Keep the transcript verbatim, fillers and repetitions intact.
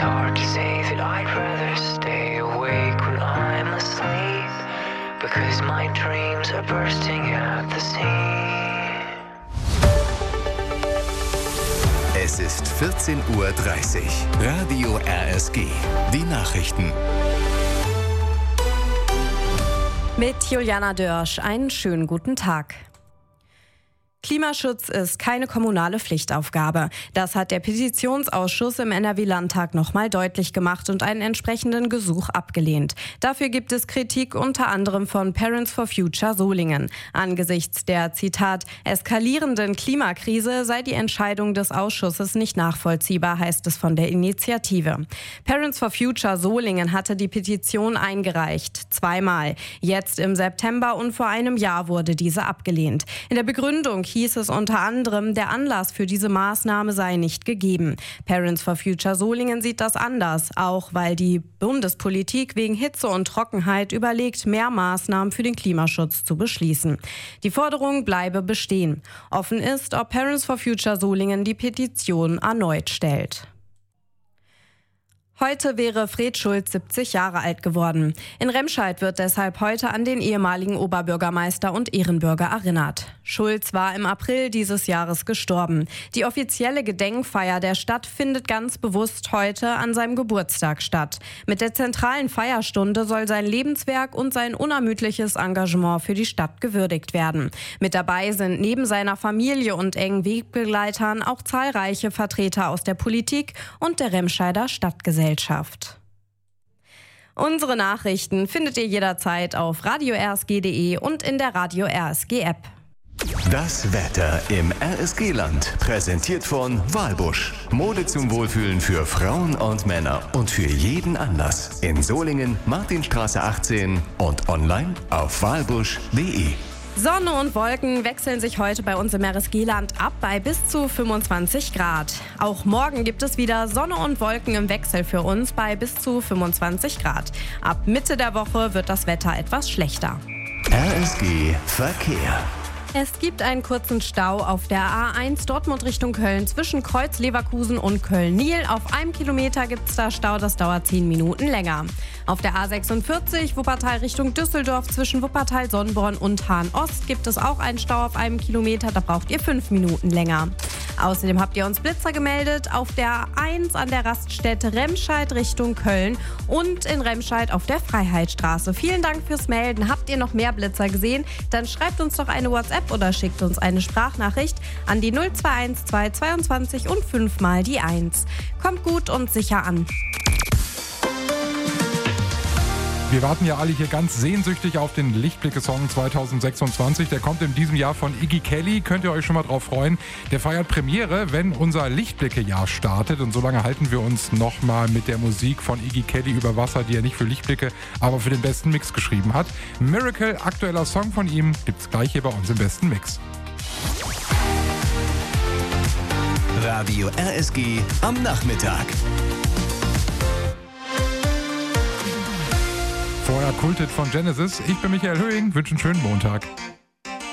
hard to say that I'd rather stay awake when I'm asleep, because my dreams are bursting at the seams. Es ist vierzehn Uhr dreißig. Radio R S G. Die Nachrichten. Mit Juliana Dörsch, einen schönen guten Tag. Klimaschutz ist keine kommunale Pflichtaufgabe. Das hat der Petitionsausschuss im N R W-Landtag nochmal deutlich gemacht und einen entsprechenden Gesuch abgelehnt. Dafür gibt es Kritik unter anderem von Parents for Future Solingen. Angesichts der, Zitat, eskalierenden Klimakrise sei die Entscheidung des Ausschusses nicht nachvollziehbar, heißt es von der Initiative. Parents for Future Solingen hatte die Petition eingereicht, zweimal. Jetzt im September und vor einem Jahr wurde diese abgelehnt. In der Begründung hieß es unter anderem, der Anlass für diese Maßnahme sei nicht gegeben. Parents for Future Solingen sieht das anders, auch weil die Bundespolitik wegen Hitze und Trockenheit überlegt, mehr Maßnahmen für den Klimaschutz zu beschließen. Die Forderung bleibe bestehen. Offen ist, ob Parents for Future Solingen die Petition erneut stellt. Heute wäre Fred Schulz siebzig Jahre alt geworden. In Remscheid wird deshalb heute an den ehemaligen Oberbürgermeister und Ehrenbürger erinnert. Schulz war im April dieses Jahres gestorben. Die offizielle Gedenkfeier der Stadt findet ganz bewusst heute an seinem Geburtstag statt. Mit der zentralen Feierstunde soll sein Lebenswerk und sein unermüdliches Engagement für die Stadt gewürdigt werden. Mit dabei sind neben seiner Familie und engen Wegbegleitern auch zahlreiche Vertreter aus der Politik und der Remscheider Stadtgesellschaft. Unsere Nachrichten findet ihr jederzeit auf radio r s g punkt d e und in der Radio R S G App. Das Wetter im R S G-Land, präsentiert von Walbusch. Mode zum Wohlfühlen für Frauen und Männer und für jeden Anlass. In Solingen, Martinstraße achtzehn und online auf walbusch punkt d e. Sonne und Wolken wechseln sich heute bei uns im R S G-Land ab bei bis zu fünfundzwanzig Grad. Auch morgen gibt es wieder Sonne und Wolken im Wechsel für uns bei bis zu fünfundzwanzig Grad. Ab Mitte der Woche wird das Wetter etwas schlechter. R S G Verkehr. Es gibt einen kurzen Stau auf der A eins Dortmund Richtung Köln zwischen Kreuz Leverkusen und Köln-Niel. Auf einem Kilometer gibt es da Stau, das dauert zehn Minuten länger. Auf der A sechsundvierzig Wuppertal Richtung Düsseldorf zwischen Wuppertal-Sonnborn und Hahn-Ost gibt es auch einen Stau auf einem Kilometer, da braucht ihr fünf Minuten länger. Außerdem habt ihr uns Blitzer gemeldet auf der A eins an der Raststätte Remscheid Richtung Köln und in Remscheid auf der Freiheitsstraße. Vielen Dank fürs Melden. Habt ihr noch mehr Blitzer gesehen? Dann schreibt uns doch eine WhatsApp oder schickt uns eine Sprachnachricht an die null zwei eins zwei zweiundzwanzig und fünf mal die eins. Kommt gut und sicher an. Wir warten ja alle hier ganz sehnsüchtig auf den Lichtblicke-Song zwanzig sechsundzwanzig. Der kommt in diesem Jahr von Iggy Kelly. Könnt ihr euch schon mal drauf freuen. Der feiert Premiere, wenn unser Lichtblicke-Jahr startet. Und solange halten wir uns nochmal mit der Musik von Iggy Kelly über Wasser, die er nicht für Lichtblicke, aber für den besten Mix geschrieben hat. Miracle, aktueller Song von ihm, gibt's gleich hier bei uns im besten Mix. Radio R S G am Nachmittag. Vorher Kultet von Genesis. Ich bin Michael Höhing, wünsche einen schönen Montag.